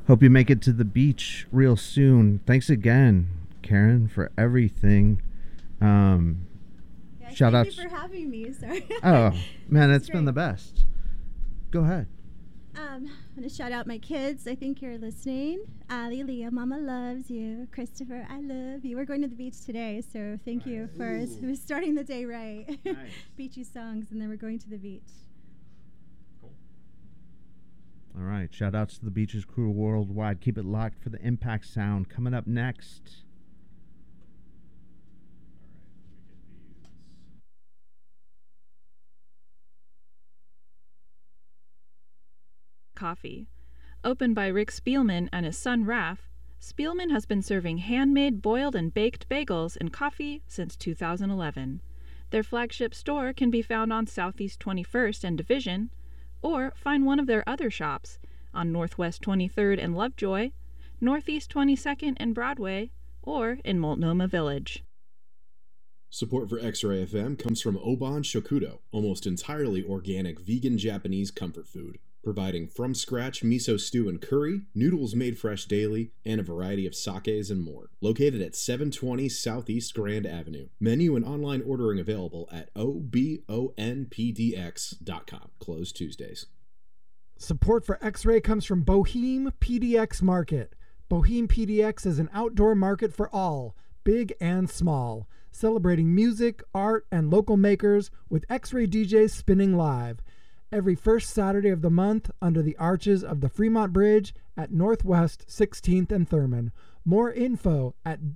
Hope you make it to the beach real soon. Thanks again, Karen, for everything. Shout out. Thank you for having me. Sorry. Oh, man, it's been the best. Go ahead. I'm going to shout out my kids. I think you're listening. Ali, Leah, Mama loves you. Christopher, I love you. We're going to the beach today, so thank you for starting the day right. Nice. Beachy songs, and then we're going to the beach. Cool. All right. Shout outs to the Beaches crew worldwide. Keep it locked for the Impact Sound coming up next. Coffee. Opened by Rick Spielman and his son Raph, Spielman has been serving handmade boiled and baked bagels and coffee since 2011. Their flagship store can be found on Southeast 21st and Division, or find one of their other shops on Northwest 23rd and Lovejoy, Northeast 22nd and Broadway, or in Multnomah Village. Support for X-Ray FM comes from Oban Shokudo, almost entirely organic vegan Japanese comfort food, providing from-scratch miso stew and curry, noodles made fresh daily, and a variety of sakes and more. Located at 720 Southeast Grand Avenue. Menu and online ordering available at obonpdx.com. Closed Tuesdays. Support for X-Ray comes from Boheme PDX Market. Boheme PDX is an outdoor market for all, big and small, celebrating music, art, and local makers with X-Ray DJs spinning live. Every first Saturday of the month under the arches of the Fremont Bridge at Northwest 16th and Thurman. More info at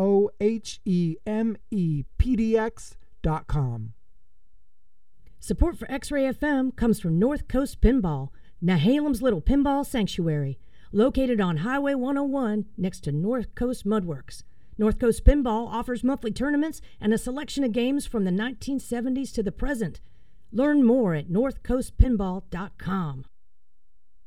bohemepdx.com. Support for X-Ray FM comes from North Coast Pinball, Nehalem's little pinball sanctuary, located on Highway 101 next to North Coast Mudworks. North Coast Pinball offers monthly tournaments and a selection of games from the 1970s to the present. Learn more at northcoastpinball.com.